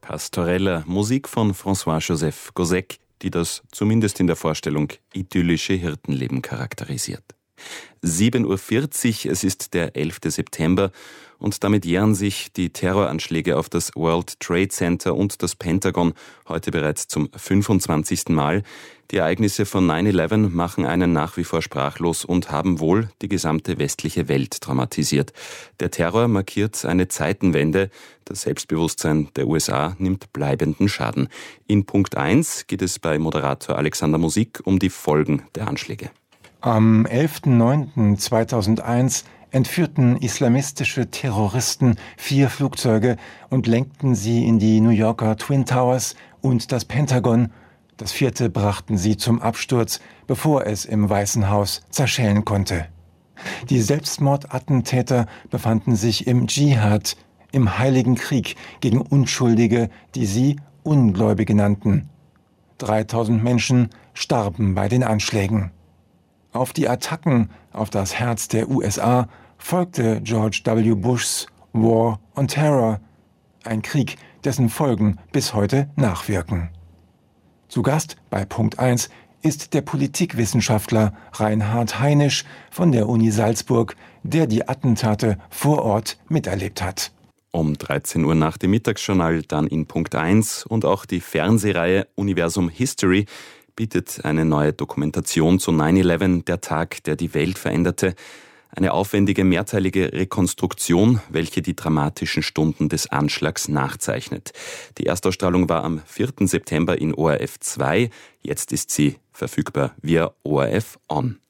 Pastorella, Musik von François-Joseph Gossec, die das zumindest in der Vorstellung idyllische Hirtenleben charakterisiert. 7:40 Uhr, es ist der 11. September und damit jähren sich die Terroranschläge auf das World Trade Center und das Pentagon heute bereits zum 25. Mal. Die Ereignisse von 9/11 machen einen nach wie vor sprachlos und haben wohl die gesamte westliche Welt traumatisiert. Der Terror markiert eine Zeitenwende. Das Selbstbewusstsein der USA nimmt bleibenden Schaden. In Punkt 1 geht es bei Moderator Alexander Musik um die Folgen der Anschläge. Am 11.09.2001 entführten islamistische Terroristen 4 Flugzeuge und lenkten sie in die New Yorker Twin Towers und das Pentagon. Das 4. brachten sie zum Absturz, bevor es im Weißen Haus zerschellen konnte. Die Selbstmordattentäter befanden sich im Dschihad, im Heiligen Krieg gegen Unschuldige, die sie Ungläubige nannten. 3000 Menschen starben bei den Anschlägen. Auf die Attacken auf das Herz der USA folgte George W. Bushs War on Terror, ein Krieg, dessen Folgen bis heute nachwirken. Zu Gast bei Punkt 1 ist der Politikwissenschaftler Reinhard Heinisch von der Uni Salzburg, der die Attentate vor Ort miterlebt hat. Um 13 Uhr nach dem Mittagsjournal dann in Punkt 1 und auch die Fernsehreihe Universum History bietet eine neue Dokumentation zu 9/11, der Tag, der die Welt veränderte. Eine aufwendige, mehrteilige Rekonstruktion, welche die dramatischen Stunden des Anschlags nachzeichnet. Die Erstausstrahlung war am 4. September in ORF 2. Jetzt ist sie verfügbar via ORF On.